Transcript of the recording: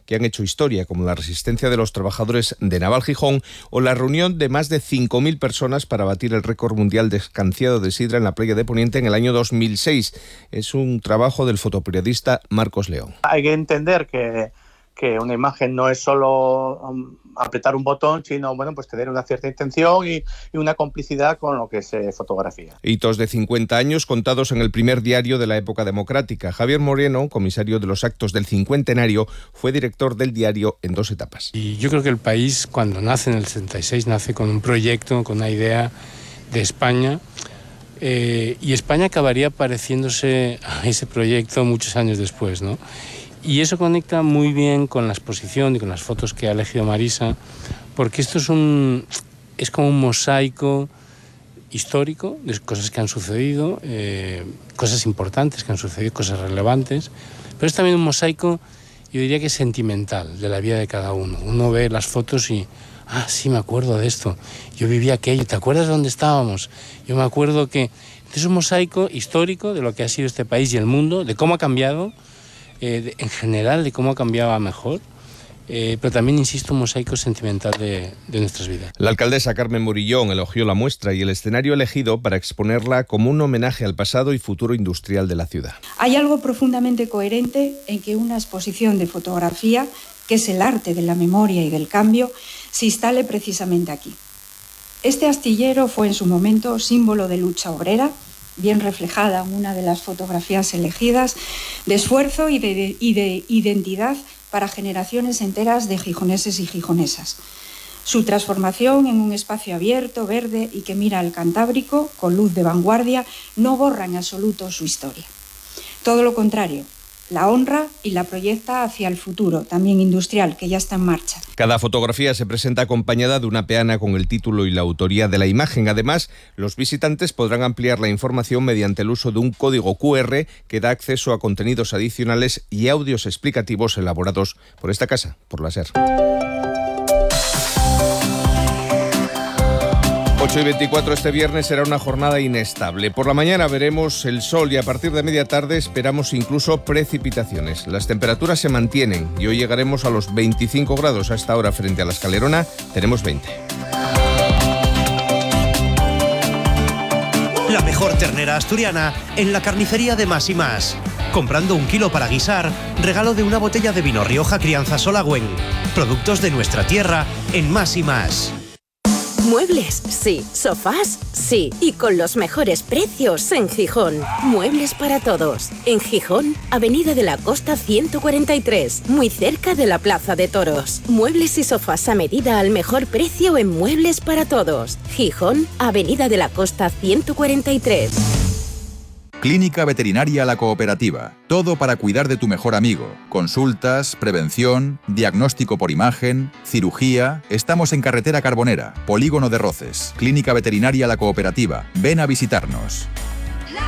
que han hecho historia, como la resistencia de los trabajadores de Naval Gijón o la reunión de más de 5.000 personas para batir el récord mundial de escanciado de sidra en la playa de Poniente en el año 2006. Es un trabajo del fotoperiodista Marcos León. Hay que entender que una imagen no es solo apretar un botón, sino pues tener una cierta intención y una complicidad con lo que se fotografía. Hitos de 50 años contados en el primer diario de la época democrática. Javier Moreno, comisario de los actos del cincuentenario, fue director del diario en 2 etapas. Y yo creo que el país, cuando nace en el 76, nace con un proyecto, con una idea de España, y España acabaría pareciéndose a ese proyecto muchos años después, ¿no? Y eso conecta muy bien con la exposición y con las fotos que ha elegido Marisa, porque esto es como un mosaico histórico de cosas que han sucedido, cosas importantes que han sucedido, cosas relevantes, pero es también un mosaico, yo diría que sentimental, de la vida de cada uno. Uno ve las fotos y, sí, me acuerdo de esto, yo viví aquello, ¿te acuerdas de dónde estábamos? Yo me acuerdo que es un mosaico histórico de lo que ha sido este país y el mundo, de cómo ha cambiado, en general, de cómo ha cambiado a mejor, pero también, insisto, un mosaico sentimental de nuestras vidas. La alcaldesa Carmen Morillón elogió la muestra y el escenario elegido para exponerla como un homenaje al pasado y futuro industrial de la ciudad. Hay algo profundamente coherente en que una exposición de fotografía, que es el arte de la memoria y del cambio, se instale precisamente aquí. Este astillero fue en su momento símbolo de lucha obrera, bien reflejada en una de las fotografías elegidas, de esfuerzo y de identidad para generaciones enteras de gijoneses y gijonesas. Su transformación en un espacio abierto, verde y que mira al Cantábrico, con luz de vanguardia, no borra en absoluto su historia. Todo lo contrario, la honra y la proyecta hacia el futuro, también industrial, que ya está en marcha. Cada fotografía se presenta acompañada de una peana con el título y la autoría de la imagen. Además, los visitantes podrán ampliar la información mediante el uso de un código QR que da acceso a contenidos adicionales y audios explicativos elaborados por esta casa, por la SER. 8:24 este viernes será una jornada inestable. Por la mañana veremos el sol y a partir de media tarde esperamos incluso precipitaciones. Las temperaturas se mantienen y hoy llegaremos a los 25 grados. A esta hora frente a la Escalerona tenemos 20. La mejor ternera asturiana en la carnicería de Más y Más. Comprando 1 kilo para guisar, regalo de una botella de vino Rioja Crianza Solagüen. Productos de nuestra tierra en Más y Más. Muebles, sí. Sofás, sí. Y con los mejores precios en Gijón. Muebles para todos. En Gijón, Avenida de la Costa 143, muy cerca de la Plaza de Toros. Muebles y sofás a medida al mejor precio en Muebles para Todos. Gijón, Avenida de la Costa 143. Clínica Veterinaria La Cooperativa. Todo para cuidar de tu mejor amigo. Consultas, prevención, diagnóstico por imagen, cirugía. Estamos en Carretera Carbonera, Polígono de Roces. Clínica Veterinaria La Cooperativa. Ven a visitarnos.